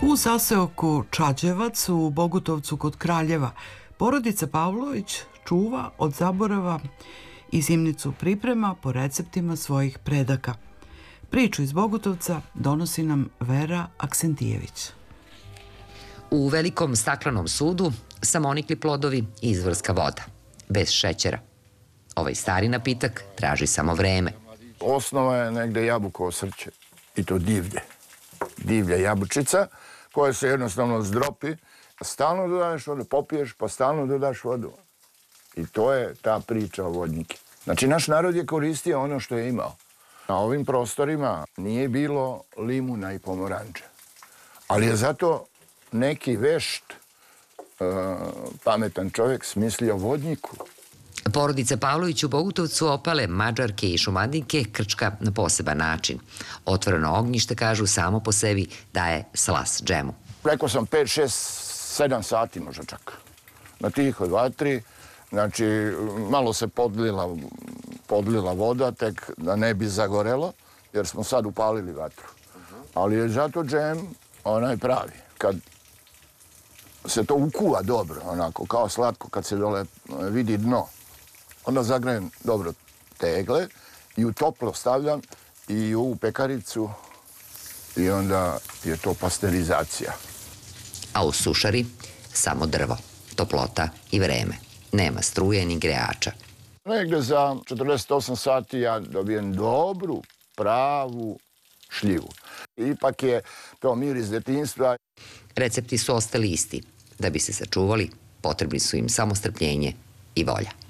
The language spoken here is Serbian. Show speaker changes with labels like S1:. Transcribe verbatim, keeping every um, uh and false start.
S1: U zaseoku Čađevac u Bogutovcu kod Kraljeva porodica Pavlović čuva od zaborava i zimnicu priprema po receptima svojih predaka. Priču iz Bogutovca donosi nam Vera Aksentijević.
S2: U velikom staklenom sudu samonikli plodovi i izvorska voda, bez šećera. Ovaj stari napitak traži samo vreme.
S3: Osnova je negde jabukovo srće, i to divlje. Divlja jabučica koja se jednostavno zdropi. Stalno dodaješ vodu, popiješ, pa stalno dodaš vodu. I to je ta priča o vodnjiki. Znači, naš narod je koristio ono što je imao. Na ovim prostorima nije bilo limuna i pomoranđa. Ali je zato neki vešt, pametan čovjek smislio vodnjiku.
S2: Porodica Pavlović u Bogutovcu opale Mađarke i Šumadinke krčka na poseban način. Otvoreno ognjište, kažu, samo po sebi daje slas džemu.
S3: Rekao sam pet, šest, sedam sati možda čak. Na tihoj vatri, znači malo se podlila, podlila voda, tek da ne bi zagorelo, jer smo sad upalili vatru. Ali je zato džem onaj pravi. Kad se to ukuva dobro, onako, kao slatko, kad se dole vidi dno, onda zagrejem dobro tegle i u toplo stavljam i u pekaricu i onda je to pasterizacija.
S2: A u sušari samo drvo, toplota i vreme. Nema struje ni grejača.
S3: Negde za četrdeset osam sati ja dobijem dobru, pravu šljivu. Ipak je to mir iz detinjstva.
S2: Recepti su ostali isti. Da bi se sačuvali, potrebni su im samo strpljenje i volja.